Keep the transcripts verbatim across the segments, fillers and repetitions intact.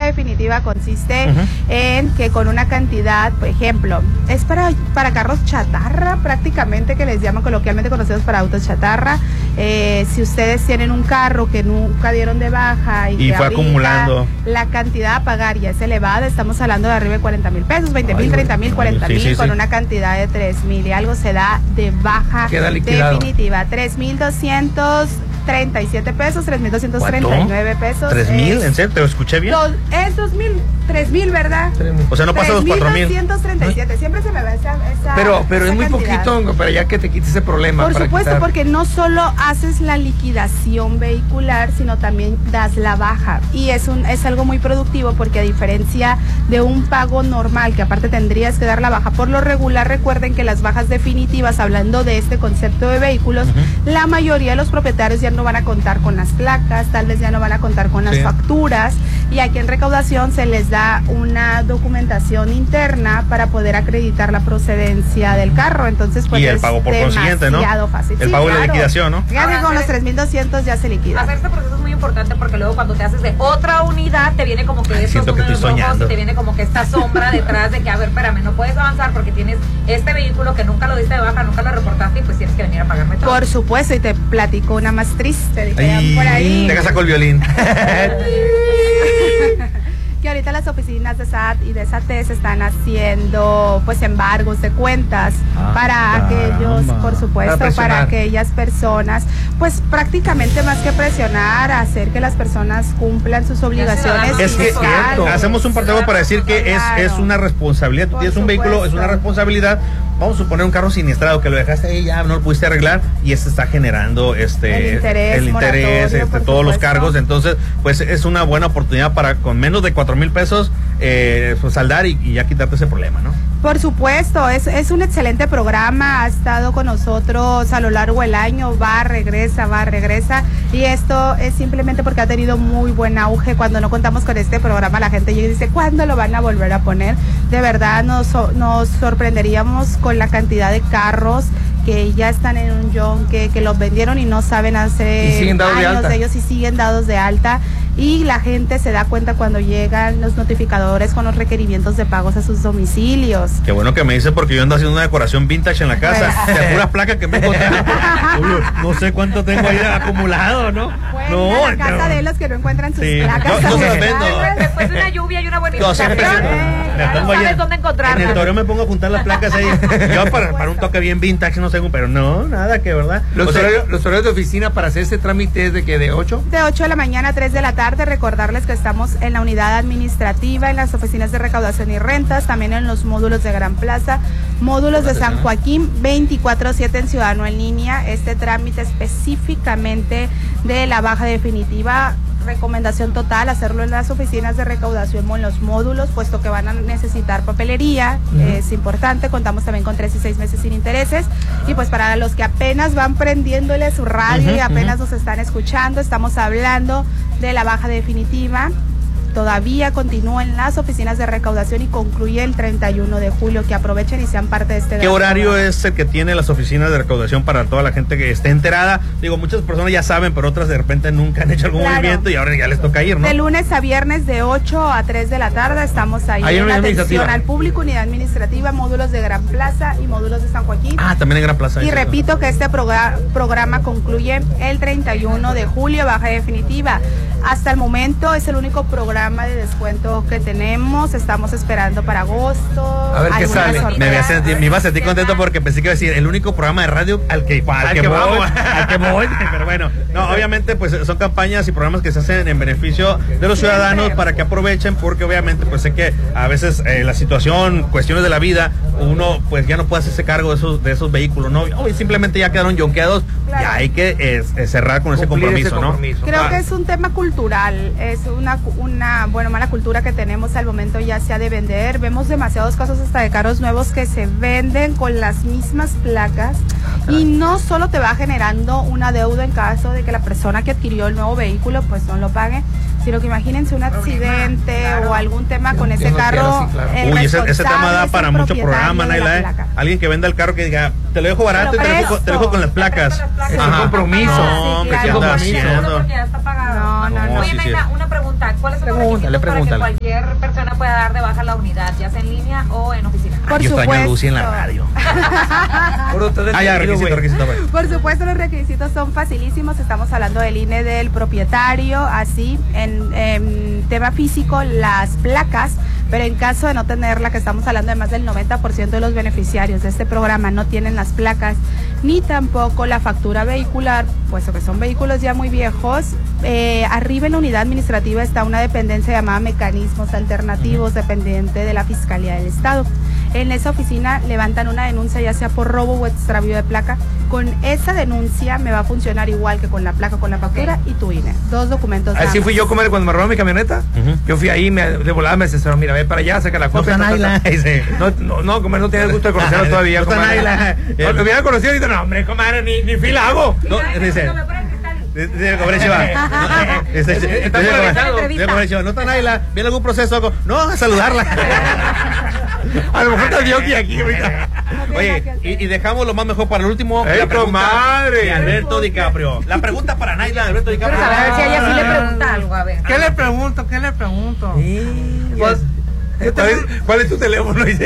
definitiva consiste uh-huh. en que con una cantidad, por ejemplo, es para, para carros chatarra prácticamente, que les llaman coloquialmente conocidos para autos chatarra. Eh, si ustedes tienen un carro que nunca dieron de baja y, y que fue acumulando, la cantidad a pagar ya es elevada, estamos hablando de arriba de cuarenta mil pesos, veinte mil, treinta mil, cuarenta mil, sí, sí, con sí. una cantidad de tres mil y algo se da de baja definitiva. tres mil doscientos treinta y siete pesos, tres mil doscientos treinta y nueve pesos. ¿tres mil? ¿En serio? ¿Te lo escuché bien? Dos, es dos mil, tres mil, ¿verdad? O sea, no pasa los cuatro mil. doscientos treinta y siete, siempre se me va esa, esa Pero, pero esa es muy cantidad. poquito para ya que te quites ese problema. Por para supuesto, quitar. porque no solo haces la liquidación vehicular, sino también das la baja. Y es, un, es algo muy productivo porque a diferencia de un pago normal, que aparte tendrías que dar la baja, por lo regular recuerden que las bajas definitivas, hablando de este concepto de vehículos, uh-huh. la mayoría de los propietarios ya no van a contar con las placas, tal vez ya no van a contar con las sí. facturas, y aquí en recaudación se les da una documentación interna para poder acreditar la procedencia del carro. Entonces pues y el pago por consiguiente, ¿no? Fácil. El sí, pago claro. de liquidación, ¿no? Fíjate que con los tres mil doscientos ya se liquida. Hacer este proceso es muy importante porque luego cuando te haces de otra unidad te viene como que Ay, estos números rojos y te viene como que esta sombra detrás de que, a ver, espérame, no puedes avanzar porque tienes este vehículo que nunca lo diste de baja, nunca lo reportaste y pues tienes que venir a pagarme todo. Por supuesto, y te platico una más triste, dijeron Ay, por ahí. Te saco el violín. Que ahorita las oficinas de S A T y de S A T se están haciendo pues embargos de cuentas ah, para caramba. aquellos, por supuesto, para, para aquellas personas, pues prácticamente más que presionar, hacer que las personas cumplan sus obligaciones. Es que fiscales. hacemos un parteaguas para decir que claro. es, es una responsabilidad. Tú tienes un vehículo, es una responsabilidad. Vamos a suponer un carro siniestrado que lo dejaste ahí, ya no lo pudiste arreglar y este está generando este el interés, el interés este, todos supuesto. los cargos. Entonces, pues es una buena oportunidad para con menos de cuatro mil pesos eh, pues, saldar y, y ya quitarte ese problema, ¿no? Por supuesto, es, es un excelente programa, ha estado con nosotros a lo largo del año, va, regresa, va, regresa, y esto es simplemente porque ha tenido muy buen auge. Cuando no contamos con este programa, la gente llega y dice, ¿cuándo lo van a volver a poner? De verdad nos, nos sorprenderíamos con la cantidad de carros que ya están en un yonque, que los vendieron y no saben hace años de, de ellos y siguen dados de alta. Y la gente se da cuenta cuando llegan los notificadores con los requerimientos de pagos a sus domicilios. Qué bueno que me dice porque yo ando haciendo una decoración vintage en la casa. De puras placas que me encontré. No sé cuánto tengo ahí acumulado, ¿no? Bueno, no, la casa no. de los que no encuentran sus sí. placas. Yo, no se vendo. Después de una lluvia y una buena inundación, eh, ya no sabes dónde encontrarlas. En el toreo me pongo a juntar las placas ahí. Yo para, para un toque bien vintage, no sé, pero no, nada que verdad. Los, o sea, horarios, los horarios de oficina para hacer este trámite es de que de ocho? De ocho de la mañana a tres de la tarde. Recordarles que estamos en la unidad administrativa, en las oficinas de recaudación y rentas, también en los módulos de Gran Plaza, módulos de San Joaquín, veinticuatro siete en Ciudadano en línea. Este trámite específicamente de la baja definitiva, recomendación total, hacerlo en las oficinas de recaudación o en los módulos, puesto que van a necesitar papelería, uh-huh. es importante. Contamos también con tres y seis meses sin intereses. Y pues para los que apenas van prendiéndole su radio uh-huh, y apenas uh-huh. nos están escuchando, estamos hablando de la baja definitiva. Todavía continúa en las oficinas de recaudación y concluye el treinta y uno de julio, que aprovechen y sean parte de este ¿Qué horario es el que tiene las oficinas de recaudación para toda la gente que esté enterada? Digo, muchas personas ya saben, pero otras de repente nunca han hecho algún claro. movimiento y ahora ya les toca ir, ¿no? De lunes a viernes de ocho a tres de la tarde estamos ahí, ahí en la atención al público, unidad administrativa, módulos de Gran Plaza y módulos de San Joaquín. Ah, también en Gran Plaza. Y repito eso. que este progr- programa concluye el treinta y uno de julio, baja definitiva. Hasta el momento es el único programa de descuento que tenemos. Estamos esperando para agosto. A ver qué sale. Me, voy a sentir, me iba a sentir contento porque pensé que iba a decir el único programa de radio al que, al al que, que voy, al que voy. Pero bueno, no, obviamente pues son campañas y programas que se hacen en beneficio de los ciudadanos para que aprovechen, porque obviamente pues sé que a veces eh, la situación, cuestiones de la vida, uno pues ya no puede hacerse cargo de esos de esos vehículos, ¿no? Hoy simplemente ya quedaron yonqueados, claro. ya hay que eh, eh, cerrar con ese compromiso, ese compromiso, ¿no? Creo ah. que es un tema cultural, es una una bueno mala cultura que tenemos al momento ya sea de vender. Vemos demasiados casos hasta de carros nuevos que se venden con las mismas placas ah, y no solo te va generando una deuda en caso de que la persona que adquirió el nuevo vehículo pues no lo pague, sino que imagínense un accidente claro. o algún tema con ese carro. Sí, claro. Uy, ese, ese tema da para mucho programa, Naila, ¿eh? Alguien que venda el carro que diga, te lo dejo barato y te lo dejo, te lo dejo con las placas. Es un compromiso. No, hombre, ¿qué anda haciendo? No, No, no, no. Oye, sí, sí. Naila, una pregunta. ¿Cuáles son los Pregúntale, requisitos para que pregúntale. cualquier persona pueda dar de baja la unidad, ya sea en línea o en oficina? Por Yo extraño a supuesto. Lucy en la radio. Ah, Ah, ya, requisito, requisito. pues. Por supuesto, los requisitos son facilísimos. Estamos hablando del I N E del propietario, así, en, en tema físico, las placas, pero en caso de no tenerla, que estamos hablando de más del noventa por ciento de los beneficiarios de este programa no tienen las placas, ni tampoco la factura vehicular, puesto que son vehículos ya muy viejos. Eh, arriba en la unidad administrativa está una dependencia llamada Mecanismos Alternativos, dependiente de la Fiscalía del Estado. En esa oficina levantan una denuncia ya sea por robo o extravío de placa. Con esa denuncia me va a funcionar igual que con la placa, con la factura y tu I N E. Dos documentos. nada Así más. fui yo comer cuando me robaron mi camioneta. Ujú. Yo fui ahí, me, de volada me asesoró, mira, ve para allá, saca la No copia. está ta, ta, ta. Naila. Dice. No, no, no, comadre, no tiene el gusto de conocerlo todavía, No está comadre. Naila. No, lo hubiera conocido ahorita, no, hombre, comadre, ni, ni fila hago. No, dice. No me ponen cristal. Dice el cobre Chiva. No, dice- dice- Está dice el cobre- polarizado. dice el cobre Chiva, ¿no está Naila? ¿Viene algún proceso? Algo? No, a saludarla. A lo mejor está Dioki aquí ahorita. Oye, y, y dejamos lo más mejor para el último. ¡Ey, la pregunta comadre! de Alberto DiCaprio. La pregunta para Naila de Alberto DiCaprio. Pero a ver si a ella sí le pregunta algo, a ver. ¿Qué le pregunto? ¿Qué le pregunto? ¿Cuál, cuál es, cuál es tu teléfono? Dice.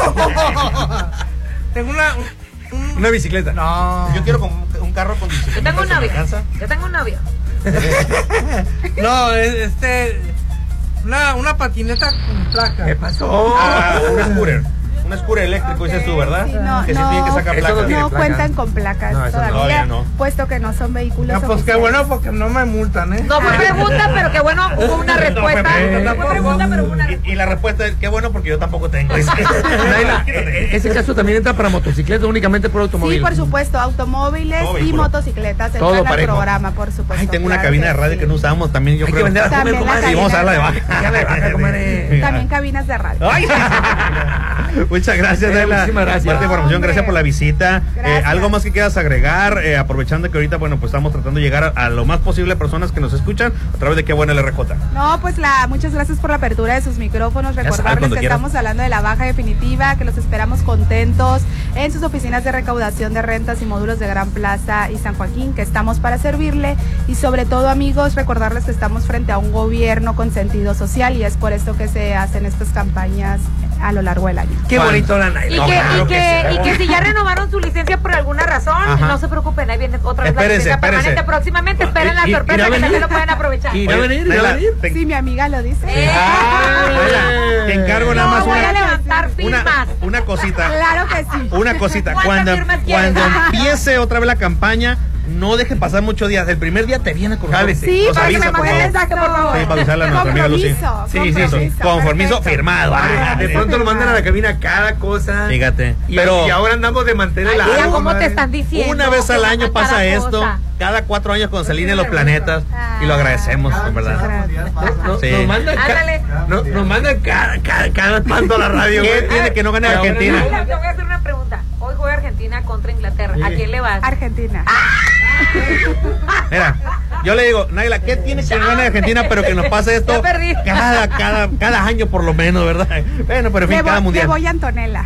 Tengo una... un- Una bicicleta. No. Yo quiero con un, un carro con Yo dieciséis tengo un pesos, ¿me novio. alcanza? Yo tengo un novio. No, es- este... Una, una patineta con placa. ¿Qué pasó? Ah, un scooter. Un scooter eléctrico, dices tú, ¿verdad? Sí, no, que sí no, tiene que sacar eso placas. no tiene no placa. cuentan con placas No, eso no, todavía, todavía no. puesto que no son vehículos No, pues qué oficiales. bueno porque no me multan, ¿eh? No fue pregunta, pero qué bueno, hubo una respuesta. No fue pregunta, pero hubo una Y, respuesta. y la respuesta es, qué bueno porque yo tampoco tengo. Dice. Naila, eh, eh, ese caso también entra para motocicleta, únicamente por automóvil. Sí, por supuesto, automóviles Todo y vehículo. motocicletas Todo entran al parejo. programa, por supuesto. Ay, tengo una claro cabina de radio sí. que no usamos también, yo Hay que creo. vender a comer, También la comadre. Sí, vamos a darla de baja. Déjala de baja, comadre. También cabinas de radio. Ay. Muchas gracias, Eh, Naila. muchísimas gracias. Por esta información, Hombre. gracias por la visita. Eh, Gracias. algo más que quieras agregar, eh, aprovechando que ahorita, bueno, pues estamos tratando de llegar a, a lo más posible personas que nos escuchan a través de Qué Buena L R J. No, pues la, muchas gracias por la apertura de sus micrófonos. Ya sabes, Recordarles cuando que quieras. estamos hablando de la baja definitiva, que los esperamos contentos en sus oficinas de recaudación de rentas y módulos de Gran Plaza y San Joaquín, que estamos para servirle. Y sobre todo, amigos, recordarles que estamos frente a un gobierno con sentido social y es por esto que se hacen estas campañas a lo largo del año. Qué bonito la Naila. Y No, que, claro y, que, sí. y que si ya renovaron su licencia por alguna razón, Ajá. no se preocupen, ahí viene otra vez la Espérense, licencia espérense. permanente. Próximamente esperen la ¿Y- sorpresa irá a que también venir? lo pueden aprovechar. ¿Irá a Oye, venir? ¿Irá a Naila, venir? te- Sí, mi amiga lo dice. Eh. Ah, Naila, te encargo nada No, más voy a una, levantar firmas. una, una cosita. Claro que sí. Una cosita, ¿Cuántas cuando, firmas quieres? cuando empiece otra vez la campaña, no dejen pasar muchos días. El primer día te viene con Jálese. Sí, Nos para que avisa, me por mande favor. mensaje, por favor. Sí, para avisarle a nuestra amiga Lucy. Compromiso, Sí, sí, sí. compromiso, Conformiso perfecto. firmado. Ah, De pronto nos mandan a la cabina cada cosa. Fíjate. Y, Pero y ahora andamos de mantener Ay, la mira agua, cómo te comadre. están diciendo. una vez al que año cada pasa esto. cosa. Cada cuatro años cuando se alinean los planetas. Y lo agradecemos, en verdad. Nos, Sí. nos mandan ca- Ándale. no- nos mandan cada, cada, cada tanto a la radio. ¿Qué güey. tiene que no gane Ahora Argentina? Mira, te voy a hacer una pregunta. Hoy juega Argentina contra Inglaterra. ¿A quién le vas? Argentina. Mira, yo le digo, Naila, ¿qué tiene que ganar Argentina? Pero que nos pase esto Ya perdí. cada, cada, cada año por lo menos, ¿verdad? Bueno, pero en fin, Le cada voy, mundial. le voy a Antonella.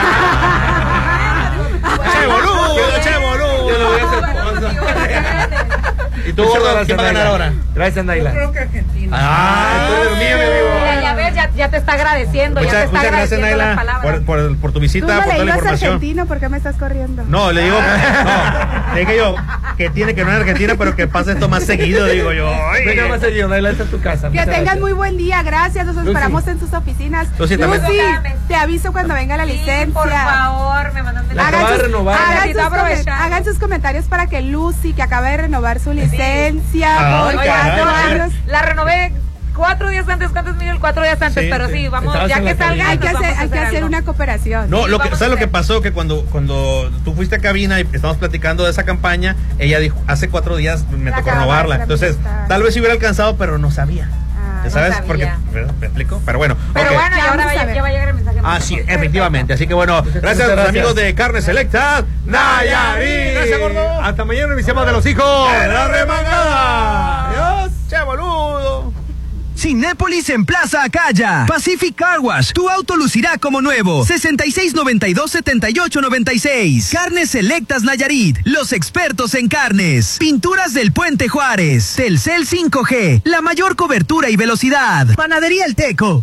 ¡Che, boludo! ¡Che, Yo lo boludo! voy a hacer esposa. ¿Y tú, Muchas gordo, gracias, quién va a ganar Naila. ahora? Gracias, Naila. Creo que Argentina. Ah, tú eres mía, mi amigo. Mira, ya ves, ya, ya te está agradeciendo. ya te Muchas, está muchas gracias, agradeciendo las Naila, palabras. por, por, por tu Tú visita, no por le toda la ibas información. argentino, ¿por qué me estás corriendo? No, le digo, no, le dije yo que tiene que ganar Argentina, pero que pase esto más seguido, digo yo. Ay. Venga más allá, Naila, esta es tu casa. Que Muchas tengan gracias. muy buen día, gracias, nos Lucy. esperamos en sus oficinas. Lucy, también. Lucy, te aviso cuando venga la Sí, licencia. por favor, me mandan La mensaje. acaba de renovar. hagan, Necesito sus, comen- aprovechar. hagan sus comentarios para que Lucy, que acaba de renovar su licencia Ay, por caray, cuatro a ver. años, La renové cuatro días antes. ¿Cuántos mil? Cuatro días antes, Sí, pero sí. sí, vamos, Estabas ya en que la salga. cabina. hay que nos hacer, vamos a hay que hacer algo. una cooperación. No, Sí, lo que, vamos ¿sabes a lo que ver. pasó? Que cuando, cuando tú fuiste a cabina y estábamos platicando de esa campaña, ella dijo, hace cuatro días me La tocó acababa renovarla. de Entonces, administrar. tal vez si hubiera alcanzado, pero no sabía. Ah, ¿Ya no ¿Sabes? sabía. Porque, ¿verdad? ¿Me explico? Pero bueno. Pero ok. bueno, y Ya ahora vamos va, a ver. ya va a llegar el mensaje. Ah, sí, efectivamente. Así que bueno, gracias a los gracias. amigos de Carne Selecta. Nayarit. Gracias, gordo. Hasta mañana, mis llamas de los hijos. ¡De la remangada! ¡Adiós! ¡Che, boludo! Cinépolis en Plaza Acaya. Pacific Car Wash, tu auto lucirá como nuevo. sesenta y seis noventa y dos setenta y ocho noventa y seis. Carnes Selectas Nayarit, los expertos en carnes. Pinturas del Puente Juárez. Telcel cinco G, la mayor cobertura y velocidad. Panadería El Teco.